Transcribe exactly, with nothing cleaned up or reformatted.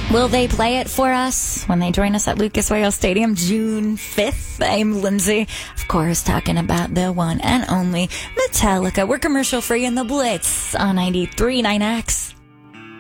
Will they play it for us when they join us at Lucas Oil Stadium June fifth? I'm Lindsay, of course, talking about the one and only Metallica. We're commercial free in the Blitz on ninety-three point nine X.